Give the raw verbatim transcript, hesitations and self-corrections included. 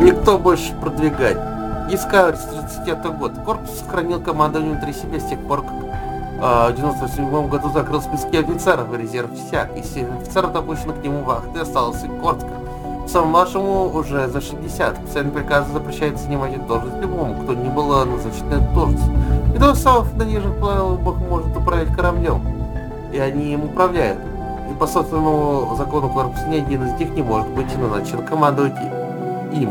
Никто больше продвигать. Discovery тридцатый год. Корпус сохранил командование внутри себя с тех пор, как э, в девяносто седьмом году закрыл списки офицеров и резерв всяк. Из всех офицеров, допущенных к нему вахты, остался Кортка. Самому младшему уже за шестьдесят. Специальный приказ запрещает занимать эту должность любому, кто не был назначен на эту должность. И до самых нижних планов может управлять кораблем. И они им управляют. И по собственному закону корпуса ни один из них не может быть назначен командовать им.